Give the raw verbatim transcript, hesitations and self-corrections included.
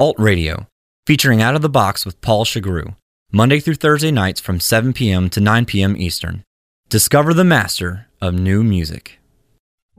Alt Radio, featuring Out of the Box with Paul Chagru, Monday through Thursday nights from seven p.m. to nine p.m. Eastern. Discover the master of new music.